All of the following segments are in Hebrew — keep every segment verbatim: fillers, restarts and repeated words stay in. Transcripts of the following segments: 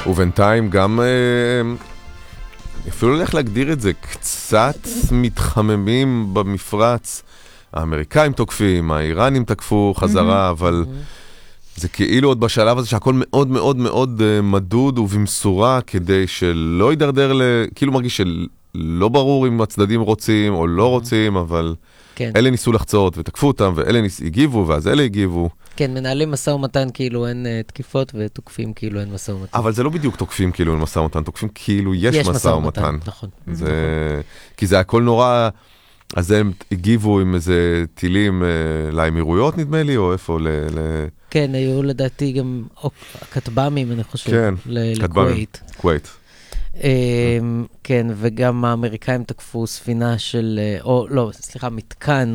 ובינתיים גם, אפילו הולך להגדיר את זה, קצת מתחממים במפרץ. האמריקאים תוקפים, האיראנים תקפו חזרה, אבל זה כאילו עוד בשלב הזה שהכל מאוד מאוד מאוד מדוד ובמשורה, כדי שלא יידרדר, כאילו מרגיש שלא ברור אם הצדדים רוצים או לא רוצים, אבל אלה ניסו לחצות ותקפו אותם, ואלה הגיבו, ואז אלה הגיבו. כן, מנהלים מסע ומתן כאילו אין תקיפות, ותוקפים כאילו אין מסע ומתן. אבל זה לא בדיוק תוקפים כאילו אין מסע ומתן, תוקפים כאילו יש מסע ומתן. נכון. כי זה הכל נורא, אז הם הגיבו עם איזה טילים לאמירויות נדמה לי, או איפה ל... כן, היו לדעתי גם כטב"מים, אני חושב, לכווית. כווית. כן, וגם האמריקאים תקפו ספינה של, או לא, סליחה, מתקן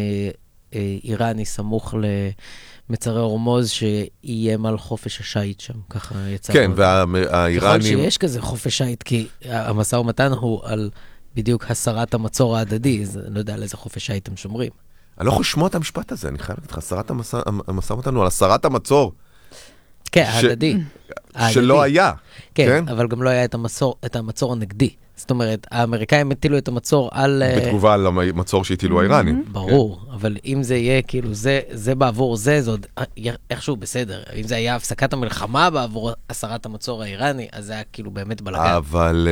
איראני סמוך למצרי הורמוז שאיים על חופש השייט שם, ככה יצא. כן, והאיראנים... ככל שיש כזה חופש שייט, כי המשא ומתן הוא על בדיוק הסרת המצור ההדדי, אז אני לא יודע על איזה חופש שייט הם שומרים. אני לא יכול לשמוע את המשפט הזה, אני חייב להגיד לך, הסרת המשא ומתן הוא על הסרת המצור. כן, ההדדי. שלא היה. כן, אבל גם לא היה את המצור הנגדי. זאת אומרת, האמריקאים הטילו את המצור על... בתגובה על המצור שהטילו האיראנים. ברור, אבל אם זה יהיה, כאילו, זה בעבור זה, זה עוד איכשהו בסדר. אם זה היה הפסקת המלחמה בעבור הסרת המצור האיראני, אז זה היה כאילו באמת בלגן. אבל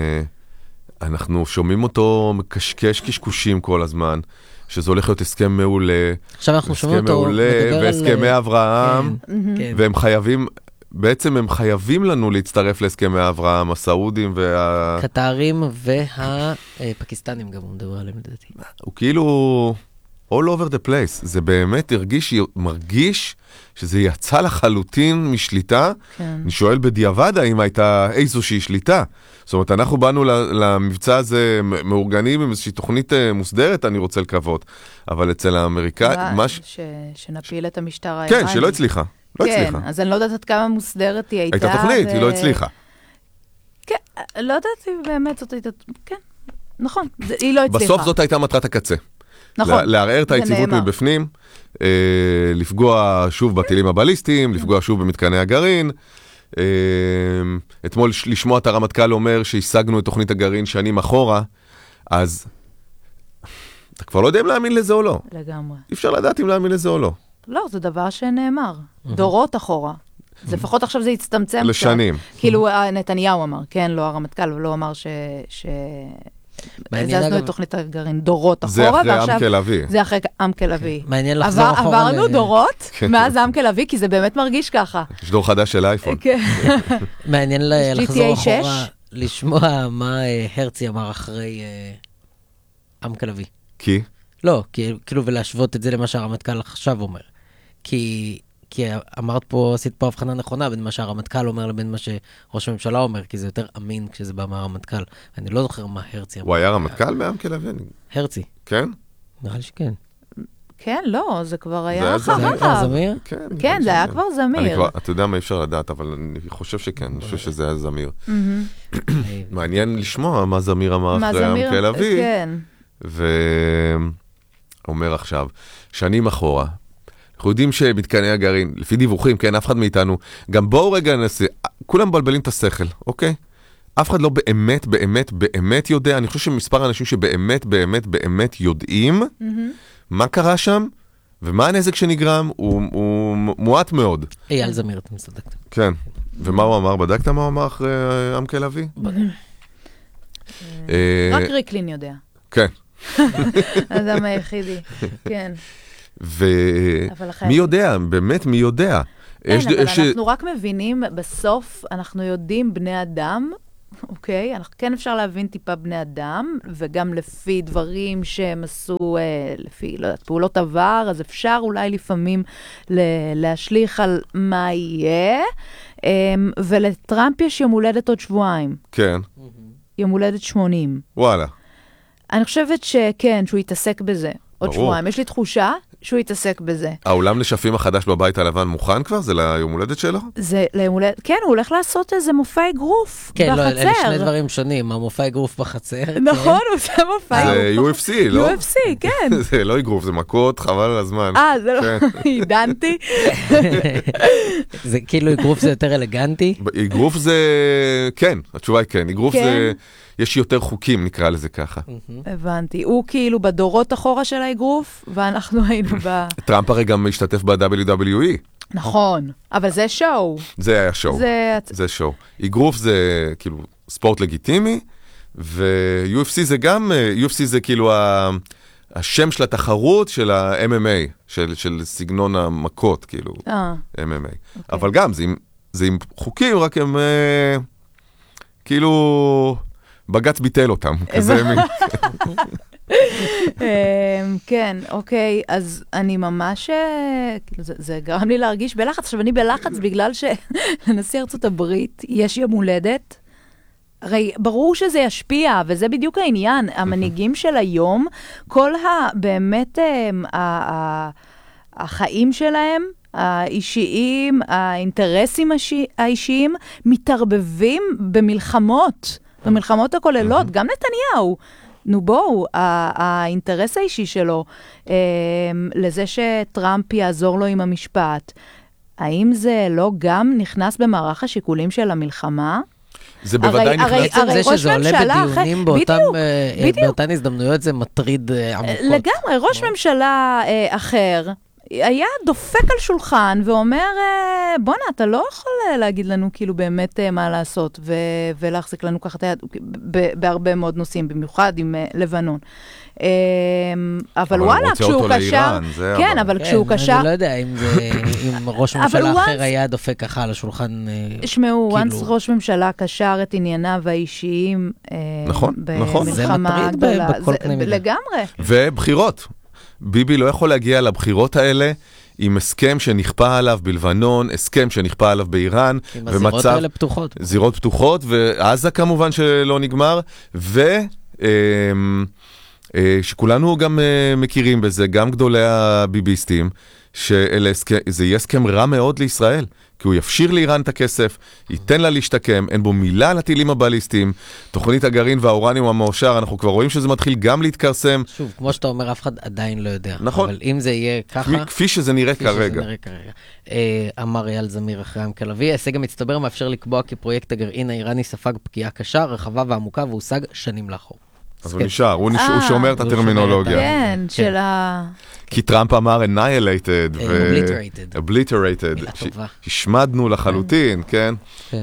אנחנו שומעים אותו מקשקש קשקושים כל הזמן, שזה הולך להיות הסכם מעולה. עכשיו אנחנו שומעים אותו מדבר על... והסכמי אברהם, והם חייבים... בעצם הם חייבים לנו להצטרף להסכמי אברהם, הסעודים וה... קטרים והפקיסטנים גם הוא מדבר עליהם לדעתי. הוא כאילו all over the place. זה באמת הרגיש, מרגיש שזה יצא לחלוטין משליטה. כן. אני שואל בדיעבד האם הייתה איזושהי שליטה. זאת אומרת, אנחנו באנו למבצע הזה מאורגנים עם איזושהי תוכנית מוסדרת, אני רוצה לקוות. אבל אצל האמריקאים... מש... ש... שנפיל את המשטר האיראני. כן, שלא הצליחה. לא כן, הצליחה. אז אני לא יודעת עד כמה מוסדרת היא הייתה. הייתה תוכנית, ו... היא לא הצליחה. כן, לא יודעת אם באמת זאת הייתה... כן, נכון, זה, היא לא הצליחה. בסוף זאת הייתה מטרת הקצה. נכון. לערער את היציבות מבפנים, אה, לפגוע שוב בטילים הבליסטיים, לפגוע שוב במתקני הגרעין. אה, אתמול לשמוע את הרמטכ"ל אומר שהשגנו את תוכנית הגרעין שנים אחורה, אז אתה כבר לא יודע אם להאמין לזה או לא. לגמרי. אי אפשר לדעת אם להאמין לזה או לא. לא, זה דבר שנאמר. דורות אחורה. זה לפחות עכשיו זה הצטמצם. לשנים. כאילו נתניהו אמר, כן, לא הרמטכ"ל, אבל לא אמר ש... הזזנו את תוכנית הגרעין דורות אחורה. זה אחרי עמקל אבי. זה אחרי עמקל אבי. מעניין לחזור אחורה. עברנו דורות מאז עמקל אבי, כי זה באמת מרגיש ככה. יש דור חדש של אייפון. מעניין לחזור אחורה, לשמוע מה הרצי אמר אחרי עמקל אבי. כי? לא, כאילו ולהשוות את זה למה שהרמטכ"ל עכשיו אומר. כי, כי אמרת פה, עשית פה הבחנה נכונה בין מה שהרמטכ"ל אומר לבין מה שראש הממשלה אומר, כי זה יותר אמין כשזה בא מהרמטכ"ל. אני לא זוכר מה הרצי אמר. הוא היה רמטכ"ל מעמקל אבי? הרצי. כן? נראה לי שכן. כן, לא, זה כבר היה אחריו. זה היה כבר זמיר? כן, כן, זה היה כבר זמיר. אתה יודע מה אי אפשר לדעת, אבל אני חושב שכן, אני חושב שזה היה זמיר. מעניין לשמוע מה זמיר אמר אחרי עמקל אבי. כן. ואומר עכשיו, שנים אחורה, אנחנו יודעים שמתקני הגרעין, לפי דיווחים, כן, אף אחד מאיתנו, גם בואו רגע נעשה, כולם מבלבלים את השכל, אוקיי? אף אחד לא באמת, באמת, באמת יודע, אני חושב שמספר האנשים שבאמת, באמת, באמת יודעים מה קרה שם, ומה הנזק שנגרם, הוא מועט מאוד. אייל זמיר, אתם צדקתם. כן, ומה הוא אמר? בדקת מה הוא אמר אחרי עמקל אבי? רק ריקלין יודע. כן. אדם היחידי, כן. ומי יודע, באמת מי יודע. כן, אבל אנחנו רק מבינים, בסוף אנחנו יודעים בני אדם, אוקיי? אנחנו כן אפשר להבין טיפה בני אדם, וגם לפי דברים שהם עשו, לפי, לא יודעת, פעולות עבר, אז אפשר אולי לפעמים להשליך על מה יהיה, ולטראמפ יש יום הולדת עוד שבועיים. כן. יום הולדת שמונים. וואלה. אני חושבת שכן, שהוא יתעסק בזה. עוד שבועיים. יש לי תחושה שהוא יתעסק בזה. האולם נשפים החדש בבית הלבן מוכן כבר? זה ליום הולדת שלו? זה ליום הולדת, כן, הוא הולך לעשות איזה מופע אגרוף בחצר. כן, לא, אלה שני דברים שונים, המופע אגרוף בחצר. נכון, הוא עושה מופע אגרוף. זה יו אף סי, לא? יו אף סי, כן. זה לא אגרוף, זה מכות, חבל על הזמן. אה, זה לא, עידנתי. זה כאילו אגרוף זה יותר אלגנטי? אגרוף זה, כן, התשובה היא כן. אגרוף זה, יש יותר חוקים, נקרא לזה ככה. הבנתי. הוא כאילו בדורות אחורה של האגרוף, ואנחנו היינו ב... טראמפ הרי גם משתתף ב-דאבליו דאבליו אי. נכון, אבל זה שואו. זה היה שואו. זה... זה שואו. אגרוף זה כאילו ספורט לגיטימי, ו-יו אף סי זה גם, יו אף סי זה כאילו ה... השם של התחרות של ה-אם אם איי, של, של סגנון המכות, כאילו, אה. אם אם איי. Okay. אבל גם, זה עם, זה עם חוקים, רק הם, אה, כאילו, בגץ ביטל אותם, כזה מין. כן, אוקיי, אז אני ממש, זה, זה גרם לי להרגיש בלחץ. עכשיו, אני בלחץ בגלל שלנשיא ארצות הברית יש יום הולדת, הרי ברור שזה ישפיע, וזה בדיוק העניין. המנהיגים של היום, כל ה... באמת החיים שלהם, האישיים, האינטרסים האישיים, מתערבבים במלחמות, במלחמות הכוללות, גם נתניהו. נו בואו, האינטרס האישי שלו, לזה שטראמפ יעזור לו עם המשפט, האם זה לא גם נכנס במערך השיקולים של המלחמה? זה בוודאי נכנס. בעצם זה שזה עולה בדיונים באותן הזדמנויות, זה מטריד עמוקות. לגמרי, ראש ממשלה אחר היה דופק על שולחן ואומר, בונה, אתה לא יכול להגיד לנו כאילו באמת מה לעשות ולהחזיק לנו ככה את היד בהרבה מאוד נושאים, במיוחד עם לבנון. אבל וואלה, כשהוא קשר... כן, אבל כשהוא קשר... אני לא יודע אם ראש ממשלה אחר היה דופק ככה על השולחן... שמעו, once ראש ממשלה קשר את ענייניו האישיים במלחמה גדולה. לגמרי. ובחירות. ביבי לא יכול להגיע לבחירות האלה עם הסכם שנכפה עליו בלבנון, הסכם שנכפה עליו באיראן. עם הזירות האלה פתוחות. זירות פתוחות, ועזה כמובן שלא נגמר, ו... שכולנו גם מכירים בזה, גם גדולי הביביסטים, שזה יהיה הסכם רע מאוד לישראל, כי הוא יפשיר לאיראן את הכסף, ייתן לה להשתקם, אין בו מילה על הטילים הבליסטיים, תוכנית הגרעין והאורניום המאושר, אנחנו כבר רואים שזה מתחיל גם להתקרסם. שוב, כמו שאתה אומר, אף אחד עדיין לא יודע. נכון. אבל אם זה יהיה ככה... כפי שזה נראה כרגע. כפי שזה נראה כרגע. אמר אייל זמיר אחרי עם כלבי, ההישג המצטבר מאפשר לקבוע כי פרויקט הגרעין האיראני ספג פגיעה קשה, רחבה ועמוקה, והושג שנים לאחור. אז הוא נשאר, הוא שומר את הטרמינולוגיה. כן, של ה... כי טראמפ אמר annihilated. obliterated. obliterated. מילה טובה. השמדנו לחלוטין, כן.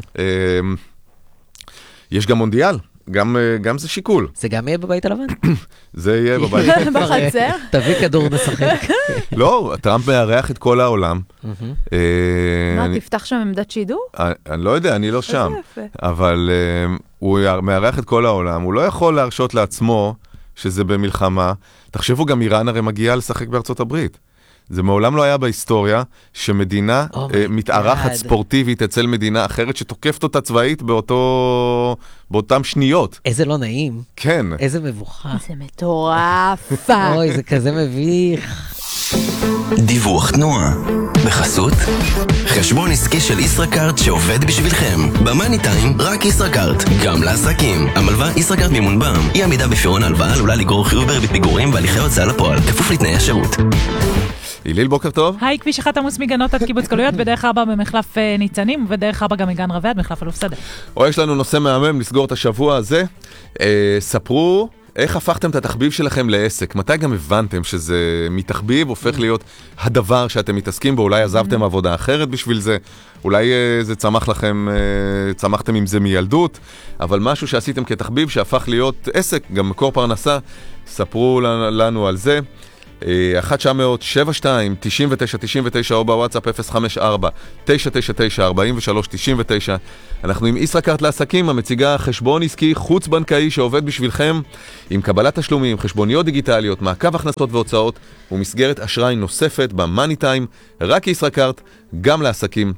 יש גם מונדיאל, גם זה שיקול. זה גם יהיה בבית הלבן? זה יהיה בבית הלבן. בחצר? תביא כדור נשחק. לא, טראמפ מארח את כל העולם. מה, תפתח שם עמדת שידור? אני לא יודע, אני לא שם. אבל הוא מארח את כל העולם, הוא לא יכול להרשות לעצמו שזה במלחמה. תחשבו, גם איראן הרי מגיעה לשחק בארצות הברית. זה מעולם לא היה בהיסטוריה שמדינה oh מתארחת ספורטיבית אצל מדינה אחרת שתוקפת אותה צבאית באותו, באותם שניות. איזה לא נעים. כן. איזה מבוכה. זה מטורף. אוי, זה כזה מביך. דיווח תנועה. בחסות חשבון עסקי של ישראכרט שעובד בשבילכם. במאני טיים רק ישראכרט, גם לעסקים. המלווה ישראכרט מימון בע"מ. אי עמידה בפירעון הלוואה עלולה לגרור חיוב בריבית פיגורים והליכי הוצאה לפועל, כפוף לתנאי השירות. היליל, בוקר טוב. היי, כביש אחד עמוס מגנות עד קיבוץ גלויות, בדרך ארבע במחלף ניצנים, ובדרך ארבע גם מגן רבי עד מחלף אלוף שדה. או יש לנו נושא מהמם לסגור את השבוע הזה. אה, ספרו איך הפכתם את התחביב שלכם לעסק. מתי גם הבנתם שזה מתחביב הופך להיות הדבר שאתם מתעסקים בו? אולי עזבתם עבודה אחרת בשביל זה, אולי אה, זה צמח לכם, אה, צמחתם עם זה מילדות, אבל משהו שעשיתם כתחביב שהפך להיות עסק, גם מקור פרנסה. ספרו לנו על זה. אחת תשע אפס אפס שבע שתיים תשעים ותשע תשעים ותשע או בוואטסאפ אפס חמש ארבע תשע תשע תשע ארבעים ושלוש תשעים ותשע. אנחנו עם ישראכרט לעסקים, המציגה חשבון עסקי חוץ בנקאי שעובד בשבילכם עם קבלת תשלומים, חשבוניות דיגיטליות, מעקב הכנסות והוצאות ומסגרת אשראי נוספת במאני טיים. רק ישראכרט, גם לעסקים.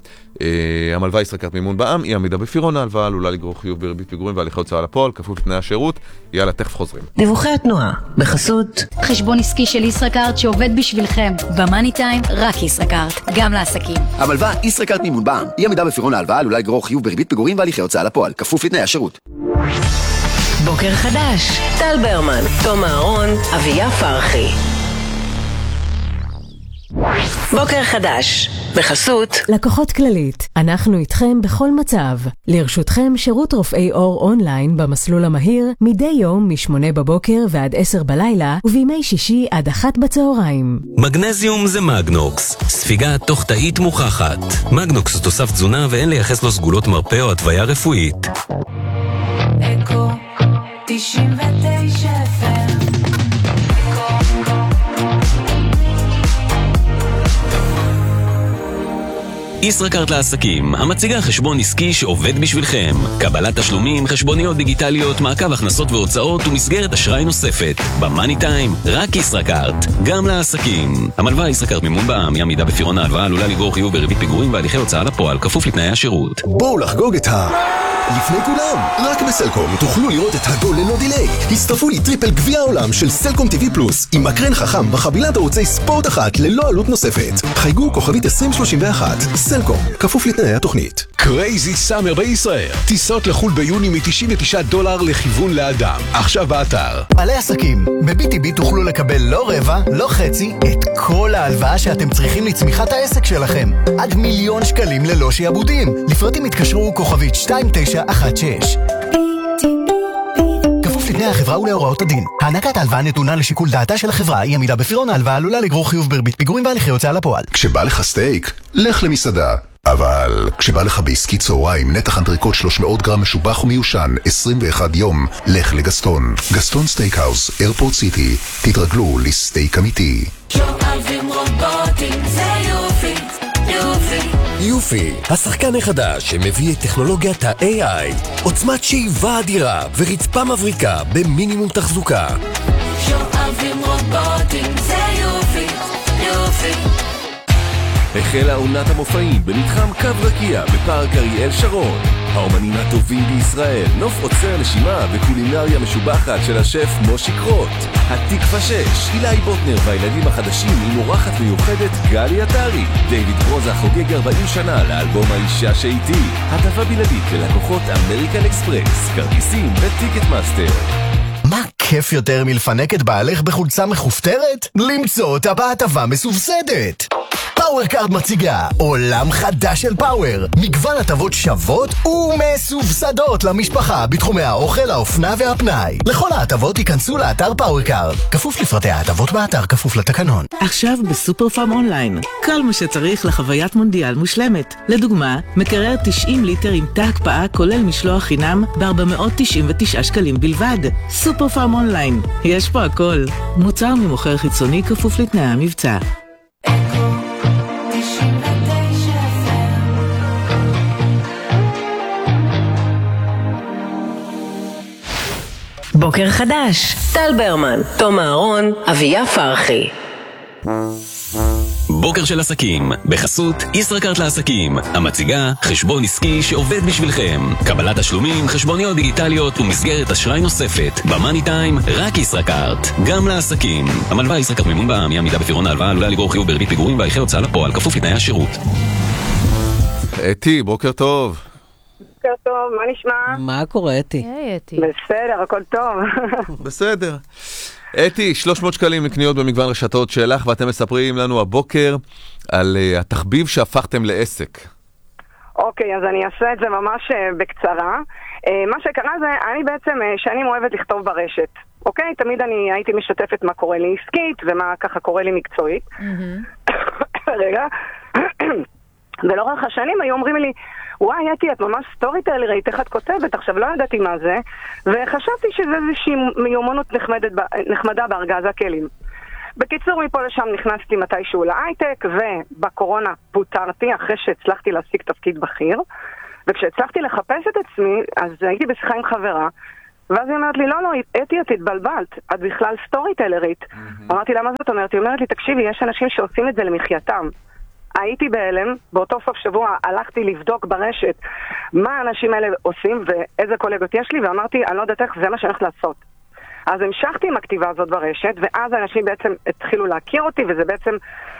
המלווה ישראכרט מימון בע"מ, היא עמידה בפירעון ההלוואה, עלולה לגרור חיוב בריבית פיגורים והליכי הוצאה לפועל, כפוף לתנאי השירות. יאללה, תכף חוזרים. דיווחי התנועה, בחסות חשבון עסקי של ישראכרט שעובד בשבילכם. במאני טיים, רק ישראכרט, גם לעסקים. המלווה ישראכרט מימון בע"מ, היא עמידה בפירעון ההלוואה, עלולה לגרור חיוב בריבית פיגורים והליכי הוצאה לפועל, כפוף לתנאי השירות. בוקר חדש, טל ברמן, תום אהרון, אביה פרחי. בוקר חדש, בחסות לקוחות כללית, אנחנו איתכם בכל מצב. לרשותכם שירות רופאי אור אונליין במסלול המהיר, מדי יום משמונה בבוקר ועד עשר בלילה, ובימי שישי עד אחת בצהריים. מגנזיום זה מגנוקס, ספיגה תוך תאית מוכחת. מגנוקס הוא תוסף תזונה ואין לייחס לו סגולות מרפא או התוויה רפואית. אקו תשעים ותשע אף אם ישראכרט לעסקים, המציגה חשבון עסקי שעובד בשבילכם. קבלת תשלומים, חשבוניות דיגיטליות, מעקב הכנסות והוצאות ומסגרת אשראי נוספת. במאני טיים, רק ישראכרט, גם לעסקים. המלווה ישראכרט מימון בע"מ, היא עמידה בפירעון ההלוואה, עלולה לגרור חיוב בריבית פיגורים והליכי הוצאה לפועל, כפוף לתנאי השירות. בואו לחגוג את ה... לפני כולם, רק בסלקום תוכלו לראות את הגול ללא דילי. הצטרפו לי טריפל גביע העולם של סלקום טיווי פלוס עם מקרן חכם בחבילת ערוצי ספורט אחת ללא עלות נוספת. חייגו כוכבית עשרים שלושים ואחת. סלקום, כפוף לתנאי התוכנית. קרייזי סאמר בישראל. טיסות לחול ביוני מ-תשעים ותשעה דולר לכיוון לאדם. עכשיו באתר. בעלי עסקים, ב-בי טי בי תוכלו לקבל לא רבע, לא חצי, את כל ההלוואה שאתם צריכים לצמיחת העסק שלכם. עד מיליון שקלים ללא שיעבודים. לפרטים התקשרו כוכבית שתיים תשע אחת שש. כפוף לתנאי החברה ולהוראות הדין. הענקת ההלוואה נתונה לשיקול דעתה של החברה, היא עמידה בפירעון ההלוואה עלולה לגרור חיוב בריבית פיגורים והליכי הוצאה לפועל. כשבא לך סטייק, לך למסעדה. אבל כשבא לך בעסקי צהריים, נתח אנטריקוט שלוש מאות גרם משובח ומיושן, עשרים ואחד יום, לך לגסטון. גסטון סטייקהאוס, איירפורט סיטי. תתרגלו לסטייק אמיתי. שואבים רובוטים, זה יופי, יופי. יופי, השחקן החדש שמביא את טכנולוגיית ה-איי איי, עוצמת שאיבה אדירה ורצפה מבריקה במינימום תחזוקה. שואבים רובוטים, זה יופי, יופי. החלה עונת המופעים במתחם קו רקיע בפארק אריאל שרון. האומנים הטובים בישראל, נוף עוצר נשימה וקולינריה משובחת של השף מושי קרוט. התקווה שש, אילי בוטנר והילדים החדשים עם אורחת מיוחדת גלי עטרי. דיוויד ברוזה חוגג ארבעים שנה לאלבום האישה שאיתי. הטבה בלעדית ללקוחות אמריקן אקספרס, כרטיסים וטיקט מאסטר. מה כיף יותר מלפנק את בעלך בחולצה מחופתרת? למצוא אותה בהטבה מסובסדת. פאוור קארד מציגה עולם חדש של פאוור, מגוון הטבות שוות ומסובסדות למשפחה בתחומי האוכל, האופנה והפנאי. לכל ההטבות ייכנסו לאתר פאוור קארד, כפוף לפרטי ההטבות באתר, כפוף לתקנון. עכשיו בסופר פארם אונליין, כל מה שצריך לחוויית מונדיאל מושלמת. לדוגמה, מקרר תשעים ליטר עם תא הקפאה כולל משלוח חינם ב-ארבע מאות תשעים ותשעה שקלים בלבד. סופר פארם אונליין, יש פה הכל. מוצר ממוכר חיצוני כפוף לתנאי המבצע. בוקר חדש, טל ברמן, תום אהרון, אביה פרחי. בוקר של עסקים, בחסות ישראכרט לעסקים, המציגה חשבון עסקי שעובד בשבילכם. קבלת תשלומים, חשבוניות דיגיטליות ומסגרת אשראי נוספת. במאני טיים, רק ישראכרט, גם לעסקים. המלווה ישראכרט מימון בע"מ, היא עמידה בפירעון ההלוואה, עלולה לגרור חיוב בריבית פיגורים והליכי הוצאה לפועל, כפוף לתנאי השירות. אתי, בוקר טוב. בוקר טוב, מה נשמע? מה קורה, אתי? היי, אתי. בסדר, הכל טוב. בסדר. אתי, שלוש מאות שקלים לקניות במגוון רשתות שלך, ואתם מספרים לנו הבוקר על uh, התחביב שהפכתם לעסק. אוקיי, אז אני אעשה את זה ממש uh, בקצרה. Uh, מה שקרה זה, אני בעצם uh, שנים אוהבת לכתוב ברשת. אוקיי? תמיד אני הייתי משתפת מה קורה לי עסקית, ומה ככה קורה לי מקצועית. רגע. ולאורך השנים היו אומרים לי, וואי, אתי, את ממש סטורי טיילרית, איך את כותבת? עכשיו לא ידעתי מה זה, וחשבתי שזה איזושהי מיומנות נחמדת, נחמדה בארגז הכלים. בקיצור, מפה לשם נכנסתי מתישהו להייטק, ובקורונה פוטרתי אחרי שהצלחתי להשיג תפקיד בכיר, וכשהצלחתי לחפש את עצמי, אז הייתי בשיחה עם חברה, ואז היא אומרת לי, לא, לא, אתי, את התבלבלת, את בכלל סטורי טיילרית. אמרתי, למה זאת אומרת? היא אומרת לי, תקשיבי, יש אנשים שעושים את זה למחייתם. הייתי בהלם, באותו סוף שבוע הלכתי לבדוק ברשת מה האנשים האלה עושים ואיזה קולגות יש לי, ואמרתי, אני לא יודעת איך, זה מה שאני הולכת לעשות. אז המשכתי עם הכתיבה הזאת ברשת, ואז האנשים בעצם התחילו להכיר אותי, וזה בעצם,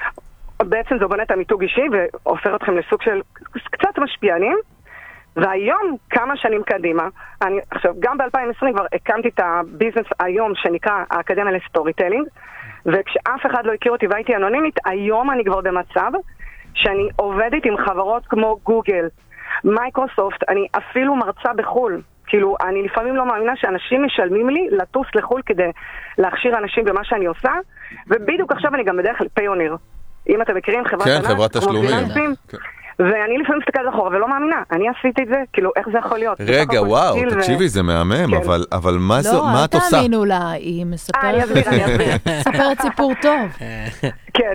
בעצם זה בונה את המיתוג אישי, והופך אתכם לסוג של קצת משפיענים, והיום, כמה שנים קדימה, אני, עכשיו, גם ב-אלפיים ועשרים כבר הקמתי את הביזנס היום שנקרא האקדמיה לסטורי טלינג, וכשאף אחד לא הכיר אותי והייתי אנונימית, היום אני כבר במצב שאני עובדת עם חברות כמו גוגל, מייקרוסופט, אני אפילו מרצה בחול. כאילו, אני לפעמים לא מאמינה שאנשים משלמים לי לטוס לחול כדי להכשיר אנשים במה שאני עושה, ובדיוק עכשיו אני גם בדרך כלל פיוניר. אם אתם מכירים חברת כן, ענק, חברת תשלומים. כן. ואני לפעמים מסתכלת אחורה ולא מאמינה, אני עשיתי את זה, כאילו, איך זה יכול להיות? רגע, וואו, תקשיבי, זה מהמם, אבל מה את עושה? לא, אל תאמינו לה, היא מספרת אני אסביר, אני אסביר. מספרת סיפור טוב. כן,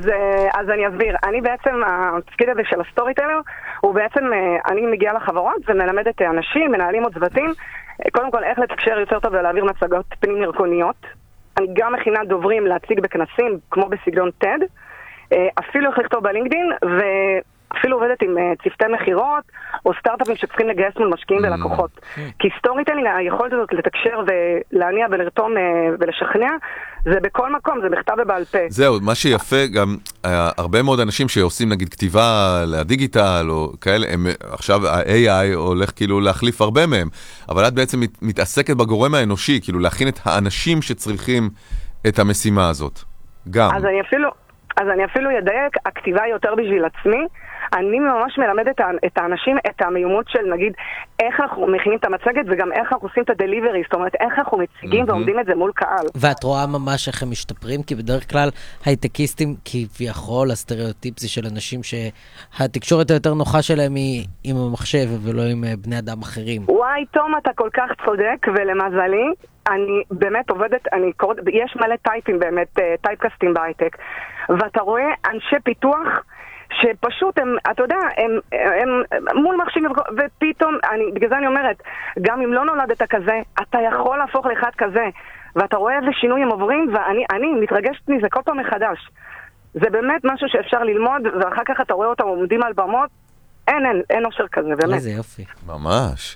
אז אני אסביר. אני בעצם, התפקיד הזה של הסטורי טלר, הוא בעצם, אני מגיעה לחברות ומלמדת אנשים, מנהלים או צוותים, קודם כל איך לתקשר יותר טוב ולהעביר מצגות פנים ארגוניות. אני גם מכינה דוברים להציג בכנסים, כמו בסגנון טד, אפילו איך לכתוב בלינקדין, ו... אפילו עובדת עם uh, צוותי מחירות, או סטארט-אפים שצריכים לגייס מול משקיעים ולקוחות. כי סטורי טלינג, היכולת הזאת לתקשר ולהניע ולרתום uh, ולשכנע, זה בכל מקום, זה בכתב ובעל פה. זהו, מה שיפה, גם uh, הרבה מאוד אנשים שעושים נגיד כתיבה לדיגיטל, או כאלה, הם, עכשיו ה-איי איי הולך כאילו להחליף הרבה מהם, אבל את בעצם מת, מתעסקת בגורם האנושי, כאילו להכין את האנשים שצריכים את המשימה הזאת. גם. אז אני אפילו... אז אני אפילו ידייק, הכתיבה היא יותר בשביל עצמי. אני ממש מלמד את האנשים את המיומות של, נגיד, איך אנחנו מכינים את המצגת, וגם איך אנחנו עושים את הדליברי, זאת אומרת, איך אנחנו מציגים ועומדים את זה מול קהל. ואת רואה ממש איך הם משתפרים, כי בדרך כלל הייטקיסטים, כביכול, הסטריאוטיפ זה של אנשים שהתקשורת היותר נוחה שלהם היא עם המחשב, ולא עם בני אדם אחרים. וואי, תום, אתה כל כך צודק, ולמזלי, אני באמת עובדת, אני קוראת, יש מלא טייפים באמת, טייפקסטים בהייטק, ואתה רואה אנשי פיתוח שפשוט הם, אתה יודע, הם, הם, הם מול מחשבים, ופתאום, אני, בגלל זה אני אומרת, גם אם לא נולדת כזה, אתה יכול להפוך לאחד כזה, ואתה רואה איזה שינוי הם עוברים, ואני אני מתרגשת מזה כל פעם מחדש. זה באמת משהו שאפשר ללמוד, ואחר כך אתה רואה אותם עומדים על במות, אין, אין, אין אושר כזה, באמת. איזה יופי. ממש.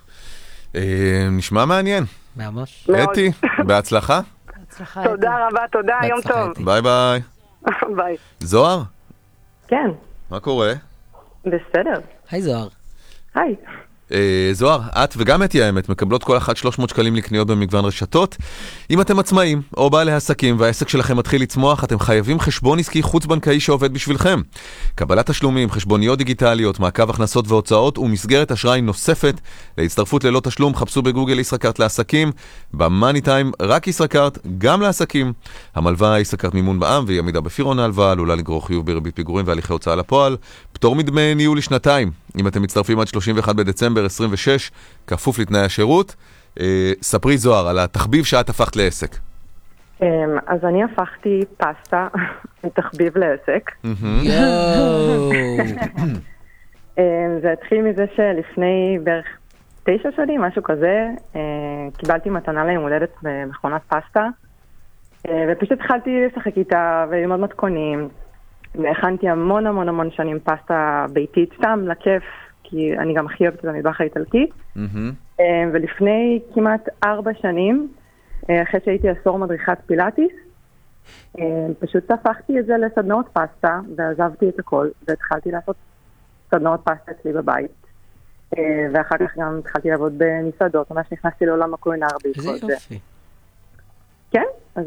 אה, נשמע מעניין. ממש. אתי, בהצלחה. בהצלחה. תודה רבה, תודה, יום טוב. ביי ביי. ביי. זוהר? כן. מה קורה? בסדר. היי זוהר. היי. אה, זוהר, את וגם אתי האמת מקבלות כל אחת שלוש מאות שקלים לקניות במגוון רשתות. אם אתם עצמאים או בעלי עסקים והעסק שלכם מתחיל לצמוח, אתם חייבים חשבון עסקי חוץ-בנקאי שעובד בשבילכם. קבלת תשלומים, חשבוניות דיגיטליות, מעקב הכנסות והוצאות ומסגרת אשראי נוספת. להצטרפות ללא תשלום, חפשו בגוגל ישראכרט לעסקים. במאני טיים רק ישראכרט, גם לעסקים. המלווה ישראכרט מימון בע"מ והיא עמידה בפירעון ההלוואה, עלולה לגרור חיוב בריבית פיגורים והליכי הוצאה לפועל. פטור מדמי ניהול לשנתיים. אם אתם מצטרפים עד שלושים ואחד בדצמבר עשרים ושש, כפוף לתנאי השירות. אה, ספרי זוהר על התחביב שאת הפכת לעסק. אז אני הפכתי פסטה מתחביב לעסק. זה התחיל מזה שלפני בערך תשע שנים, משהו כזה, קיבלתי מתנה ליום הולדת במכונת פסטה, ופשוט התחלתי לשחק איתה וללמוד מתכונים, והכנתי המון המון המון שנים פסטה ביתית, סתם לכיף, כי אני גם הכי אוהבת את המטבח האיטלקי. ולפני כמעט ארבע שנים, אחרי שהייתי עשור מדריכת פילאטיס, פשוט הפכתי את זה לסדנאות פסטה, ועזבתי את הכל, והתחלתי לעשות סדנאות פסטה אצלי בבית. ואחר כך גם התחלתי לעבוד במסעדות, ממש נכנסתי לעולם הקולינר בעקבות זה. כן, אז...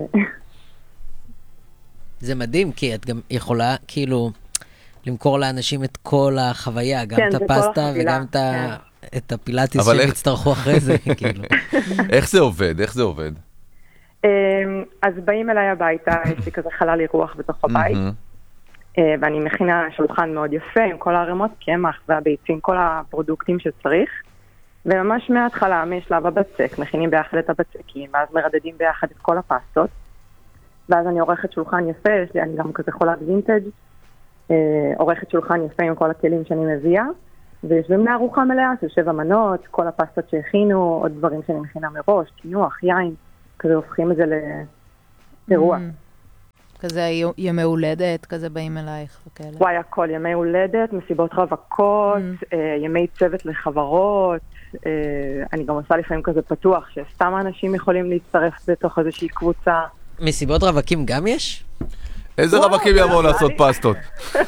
זה מדהים, כי את גם יכולה כאילו למכור לאנשים את כל החוויה, גם את הפסטה וגם את הפילאטיס שהם יצטרכו אחרי זה, כאילו. איך זה עובד? איך זה עובד? אז באים אליי הביתה, יש לי כזה חלל אירוח בתוך הבית, ואני מכינה שולחן מאוד יפה עם כל הרמות קמח והביצים, כל הפרודוקטים שצריך, וממש מההתחלה, משלב הבצק, מכינים ביחד את הבצקים, ואז מרדדים ביחד את כל הפסטות, ואז אני עורכת שולחן יפה, יש לי, אני גם כזה חולת וינטג', עורכת שולחן יפה עם כל הכלים שאני מביאה, וישבים לארוחה מלאה של שבע מנות, כל הפסטות שהכינו, עוד דברים שאני מכינה מראש, קינוח, יין, כזה הופכים את זה לאירוע. כזה ימי הולדת, כזה באים אלייך וכאלה. וואי, הכל, ימי הולדת, מסיבות רווקות, ימי צוות לחברות, אני גם עושה לפעמים כזה פתוח, שסתם אנשים יכולים להצטרף בתוך איזושהי קבוצה. מסיבות רווקים גם יש? איזה רווקים יבואו לעשות פסטות?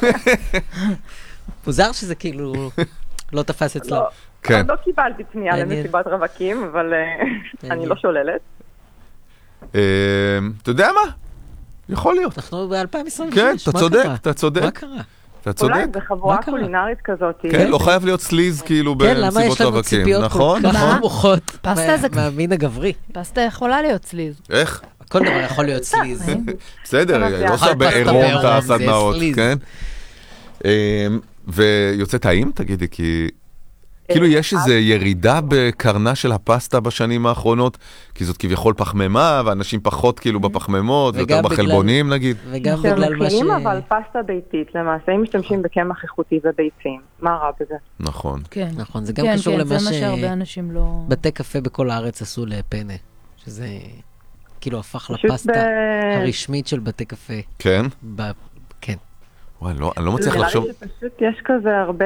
מוזר שזה כאילו לא תפס אצלו. כן. לא קיבלתי פנייה למסיבת רווקים, אבל אני לא שוללת. אתה יודע מה? יכול להיות. אנחנו ב-אלפיים עשרים ושש. כן, אתה צודק, אתה צודק. מה קרה? אתה צודק. אולי בחבורה קולינרית כזאת. כן, לא חייב להיות סליז כאילו במסיבות רווקים. כן, למה יש לנו ציפיות כל כך נמוכות פסטה זה מהמין הגברי? פסטה יכולה להיות סליז. איך? כל דבר יכול להיות סליז. בסדר, היא עושה בעירום את הסדנאות, כן? ויוצא טעים, תגידי, כי כאילו יש איזו ירידה בקרנה של הפסטה בשנים האחרונות, כי זאת כביכול פחמימה, ואנשים פחות כאילו בפחמימות, ויותר בחלבונים נגיד. וגם בגלל מה ש... מכינים אבל פסטה ביתית, למעשה, אם משתמשים בקמח איכותי וביצים, מה רע בזה? נכון. כן. נכון, זה גם קשור למה זה מה שהרבה אנשים לא... בתי קפה בכל הארץ עשו לפנה, שזה כאילו הפך לפסטה הרשמית של בתי קפה. כן? כן. וואי, אני לא מצליח לחשוב... פשוט יש כזה הרבה...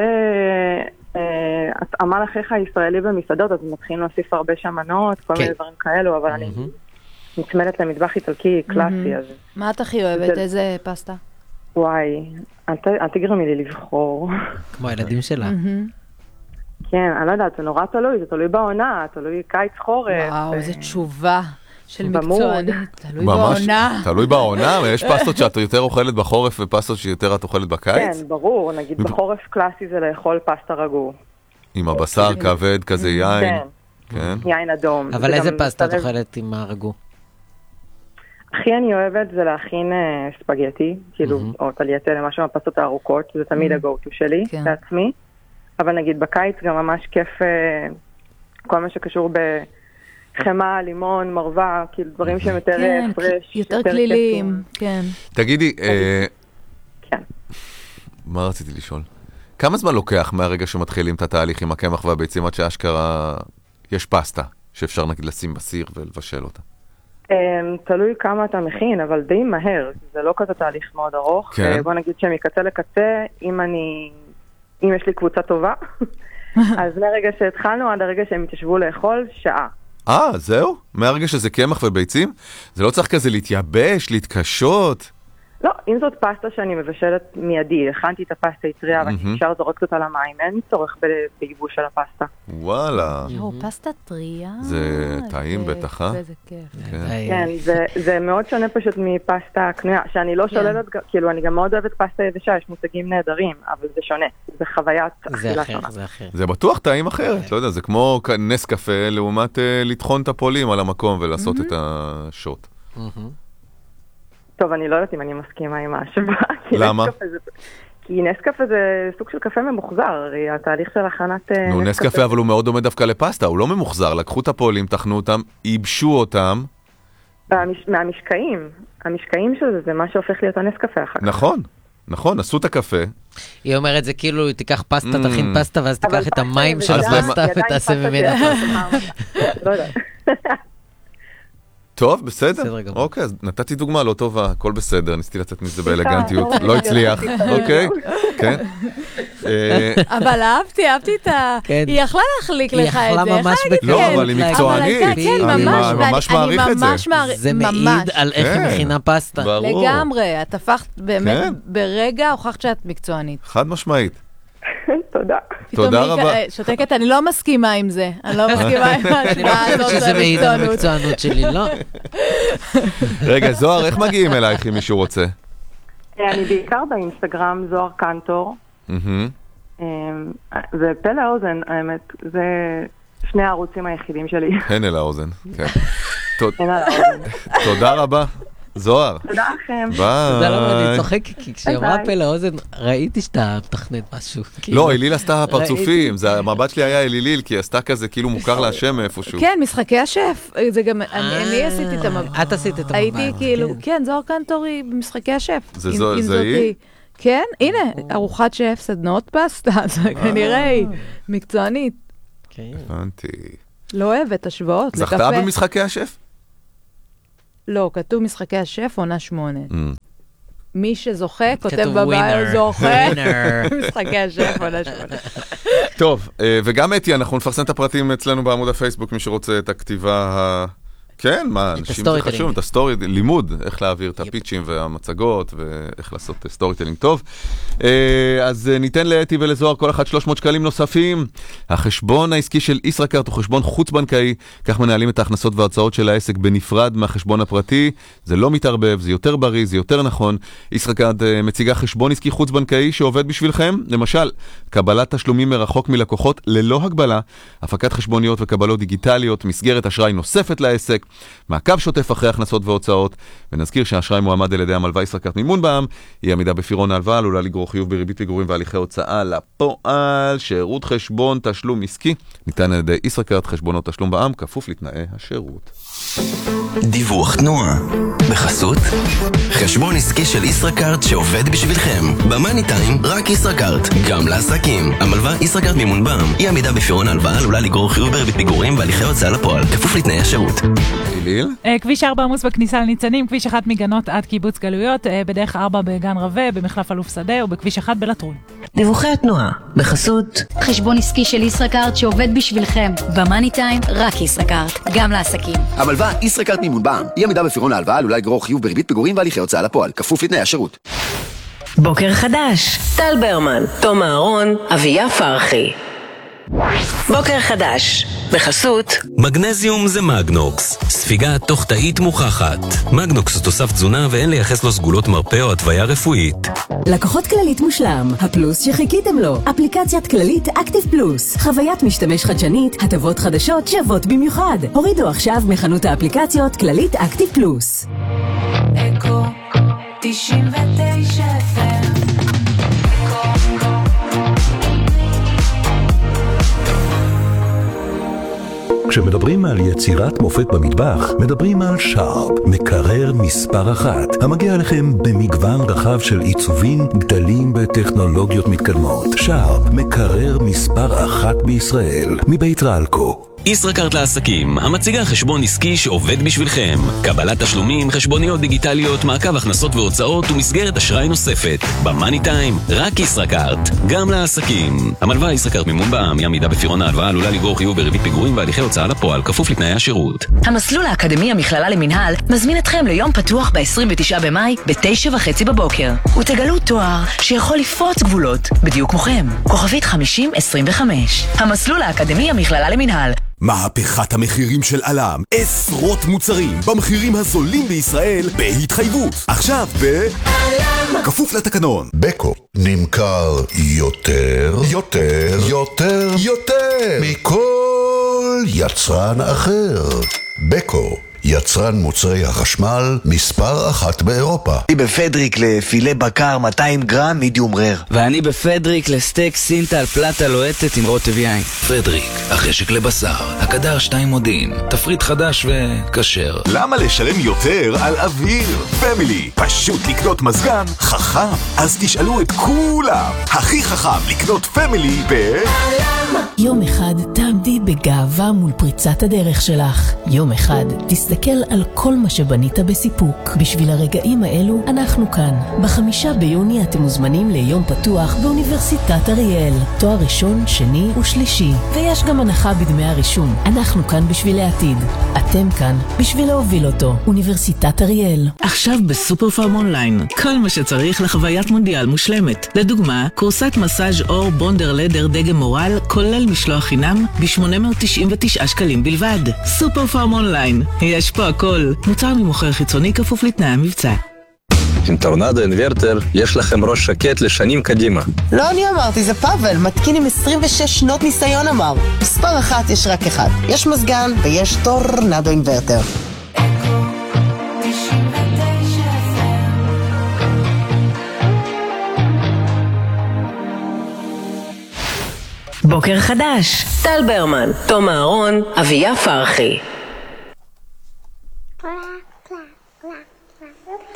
התאמה לחיך הישראלי במסעדות, אז מתחילים להוסיף הרבה שמנות, כל מיני דברים כאלו, אבל אני נצמדת למטבח איטלקי קלאסי. מה את הכי אוהבת? איזה פסטה? וואי, אל תגרמי לי לבחור. כמו הילדים שלה. כן, אני לא יודעת, זה נורא תלוי, זה תלוי בעונה, תלוי קיץ חורף. וואו, איזו תשובה. של מקצוענית, תלוי בעונה. תלוי בעונה, יש פסטות שאת יותר אוכלת בחורף ופסטות שיותר את אוכלת בקיץ? כן, ברור, נגיד בחורף קלאסי זה לאכול פסטה רגו. עם הבשר כבד, כזה יין. כן, יין אדום. אבל איזה פסטה את אוכלת עם הרגו? הכי אני אוהבת זה להכין ספגטי, כאילו, או טלייטה למשהו מהפסטות הארוכות, זה תמיד הגו-טו שלי, לעצמי. אבל נגיד בקיץ גם ממש כיף כל מה שקשור ב... חמה, לימון, מרווה, כאילו דברים שהם יותר פרש. יותר כליליים, כן. תגידי, כן. מה רציתי לשאול? כמה זמן לוקח מהרגע שמתחילים את התהליך עם הקמח והביצים עד שאשכרה יש פסטה שאפשר נגיד לשים בסיר ולבשל אותה? תלוי כמה אתה מכין, אבל די מהר. זה לא כזה תהליך מאוד ארוך. בוא נגיד שמקצה לקצה, אם אני, אם יש לי קבוצה טובה, אז מהרגע שהתחלנו עד הרגע שהם התיישבו לאכול, שעה. אה, זהו? מהרגע שזה קמח וביצים? זה לא צריך כזה להתייבש, להתקשות? לא, אם זאת פסטה שאני מבשלת מיידי, הכנתי את הפסטה יצריה ואני אפשר זורקת אותה למים, אין צורך בייבוש של הפסטה. וואלה. או, פסטה טריה. זה טעים בטח, אה? איזה כיף. כן, זה מאוד שונה פשוט מפסטה קנויה, שאני לא שוללת, כאילו אני גם מאוד אוהבת פסטה יבשה, יש מושגים נהדרים, אבל זה שונה, זה חוויית אכילה שונה. זה אחר. זה בטוח טעים אחרת, לא יודע, זה כמו נס קפה לעומת לטחון את הפולים על המקום ולעשות את השוט. טוב, אני לא יודעת אם אני מסכימה עם ההשוואה. למה? כי נס קפה זה סוג של קפה ממוחזר, התהליך של הכנת נס קפה. נו, נס קפה, אבל הוא מאוד דומה דווקא לפסטה, הוא לא ממוחזר, לקחו את הפועלים, תכנו אותם, ייבשו אותם. מהמשקעים, המשקעים של זה, זה מה שהופך להיות הנס קפה אחר כך. נכון, נכון, עשו את הקפה. היא אומרת, זה כאילו, תיקח פסטה, תכין פסטה, ואז תיקח את המים של הפסטה ותעשה ממנה פסטה. לא יודעת. טוב, בסדר. אוקיי, אז נתתי דוגמה לא טובה, הכל בסדר, ניסיתי לצאת מזה באלגנטיות, לא הצליח, אוקיי? כן. אבל אהבתי, אהבתי את ה... היא יכלה להחליק לך את זה. היא יכלה ממש בקרב. לא, אבל היא מקצוענית. אני ממש מעריך את זה. זה מעיד על איך היא מכינה פסטה. לגמרי, את הפכת באמת ברגע, הוכחת שאת מקצוענית. חד משמעית. תודה. תודה רבה. שותקת, אני לא מסכימה עם זה. אני לא מסכימה עם ההשוואה הזאת. שזה מעיד על המקצוענות שלי, לא? רגע, זוהר, איך מגיעים אלייך אם מישהו רוצה? אני בעיקר באינסטגרם, זוהר קנטור. ופלא האוזן, האמת, זה שני הערוצים היחידים שלי. הן אל האוזן, כן. הן אל האוזן. תודה רבה. זוהר. תודה לכם. ביי. תודה רבה, אני צוחק, כי כשהיא אמרה פה לאוזן, ראיתי שאתה מתכנת משהו. לא, אליל עשתה פרצופים, המבט שלי היה אליליל, כי היא עשתה כזה כאילו מוכר להשם מאיפשהו. כן, משחקי השף, זה גם, אני עשיתי את המבט. את עשית את המבט. הייתי כאילו, כן, זוהר קנטורי במשחקי השף. זה היא? כן, הנה, ארוחת שף, סדנות פסטה, זה כנראה היא מקצוענית. הבנתי. לא אוהבת, השוואות, זכתה במשחקי השף? לא, כתוב משחקי השף, עונה שמונה. מי שזוכה, כותב כתוב בביו winner, זוכה, winner. משחקי השף, עונה שמונה. טוב, אה, וגם אתי, אנחנו נפרסם את הפרטים אצלנו בעמוד הפייסבוק, מי שרוצה את הכתיבה ה... כן, מה, אנשים זה חשוב, את הסטורי, לימוד, איך להעביר את הפיצ'ים והמצגות, ואיך לעשות סטורי טלינג טוב. אז ניתן לאתי ולזוהר כל אחד שלוש מאות שקלים נוספים. החשבון העסקי של ישראכרט הוא חשבון חוץ-בנקאי, כך מנהלים את ההכנסות וההוצאות של העסק בנפרד מהחשבון הפרטי. זה לא מתערבב, זה יותר בריא, זה יותר נכון. ישראכרט מציגה חשבון עסקי חוץ-בנקאי שעובד בשבילכם, למשל, קבלת תשלומים מרחוק מלקוחות ללא הגבלה, הפקת חשבוניות וקבלות דיגיטליות, מסגרת אשראי נוספת לעסק, מעקב שוטף אחרי הכנסות והוצאות, ונזכיר שהאשראי מועמד על ידי המלווה ישראכרט מימון בע"מ, היא עמידה בפירעון ההלוואה, עלולה לגרור חיוב בריבית פיגורים והליכי הוצאה לפועל. שירות חשבון תשלום עסקי ניתן על ידי ישראכרט חשבונות תשלום בע"מ, כפוף לתנאי השירות. דיווח תנועה בחסות חשבון עסקי של ישראכרט שעובד בשבילכם. במאני טיים רק ישראכרט, גם לעסקים. המלווה ישראכרט מימון בע"מ, היא עמידה בפירעון ההלוואה, עלולה לגרור חיוב בריבית פיגורים והליכי הוצאה לפועל, כפוף לתנאי השירות. כביש ארבע עמוס בכניסה לניצנים, כביש אחת מגנות עד קיבוץ גלויות, בדרך ארבע בגן רווה, במחלף אלוף שדה ובכביש אחת בלטרון. דיווחי התנועה בחסות חשבון עסקי של ישראכרט שעובד בשבילכם. במאני טיים רק ישראכרט, גם לעסקים. המלווה ישראכרט מימון בע"מ, היא עמידה בפירעון ההלוואה, עלולה לגרור חיוב בריבית פיגורים והליכי הוצאה לפועל, כפוף לתנאי השירות. בוקר חדש, טל ברמן, תום אהרון, אביה פרחי. בוקר חדש, בחסות מגנזיום זה מגנוקס, ספיגה תוך תאית מוכחת. מגנוקס הוא תוסף תזונה ואין לייחס לו סגולות מרפא או התוויה רפואית. לקוחות כללית מושלם, הפלוס שחיכיתם לו. אפליקציית כללית אקטיב פלוס, חוויית משתמש חדשנית, הטבות חדשות שוות במיוחד. הורידו עכשיו מחנות האפליקציות כללית אקטיב פלוס. אקו תשעים ותשע אף אם. כשמדברים על יצירת מופת במטבח, מדברים על שרפ, מקרר מספר אחת, המגיע לכם במגוון רחב של עיצובים, גדלים וטכנולוגיות מתקדמות. שרפ, מקרר מספר אחת בישראל, מבית רלקו. ישראכרט לעסקים, המציגה חשבון עסקי שעובד בשבילכם. קבלת תשלומים, חשבוניות דיגיטליות, מעקב הכנסות והוצאות ומסגרת אשראי נוספת. במאני טיים, רק ישראכרט, גם לעסקים. המלווה ישראכרט מימון בע"מ, היא עמידה בפירעון ההלוואה, עלולה לגרור חיוב בריבית פיגורים והליכי הוצאה לפועל, כפוף לתנאי השירות. המסלול האקדמי המכללה למינהל מזמין אתכם ליום פתוח ב-עשרים ותשעה במאי בתשע וחצי בבוקר. ותגלו תואר שיכול לפרוץ גבולות, בדיוק כמוכם. כוכבית חמישים עשרים וחמש. המסלול האקדמי המכללה למינהל. מהפכת המחירים של אלם, עשרות מוצרים במחירים הזולים בישראל בהתחייבות. עכשיו ב... אלם! כפוף לתקנון. בקו נמכר יותר, יותר, יותר, יותר מכל יצרן אחר. בקו, יצרן מוצרי החשמל מספר אחת באירופה. אני בפדריק לפילה בקר מאתיים גרם מידיום רר. ואני בפדריק לסטייק סינטל פלטה לוהטת עם רוטב יין. פדריק, החשק לבשר, הקדר שתיים מודיעין, תפריט חדש וכשר. למה לשלם יותר על אוויר? פמילי, פשוט לקנות מזגן חכם. אז תשאלו את כולם, הכי חכם לקנות פמילי ב... יום אחד תעמדי בגאווה מול פריצת הדרך שלך. יום אחד תסתכל על כל מה שבנית בסיפוק. בשביל הרגעים האלו אנחנו כאן. בחמישה ביוני אתם מוזמנים ליום פתוח באוניברסיטת אריאל. תואר ראשון, שני ושלישי. ויש גם הנחה בדמי הרישום. אנחנו כאן בשביל העתיד. אתם כאן בשביל להוביל אותו. אוניברסיטת אריאל. עכשיו בסופר פארם אונליין. כל מה שצריך לחוויית מונדיאל מושלמת. לדוגמה, קורסת מסאז' אור בונדר לדר דגם מורל, כולל משלוח חינם ב-שמונה מאות תשעים ותשעה שקלים בלבד. סופר פארם אונליין. יש פה הכל. מוצר ממוכר חיצוני כפוף לתנאי המבצע. עם טורנדו אינוורטר יש לכם ראש שקט לשנים קדימה. לא אני אמרתי, זה פאבל, מתקין עם עשרים ושש שנות ניסיון אמר. מספר אחת יש רק אחד. יש מזגן ויש טורנדו אינוורטר. בוקר חדש, טל ברמן, תום אהרון, אביה פרחי.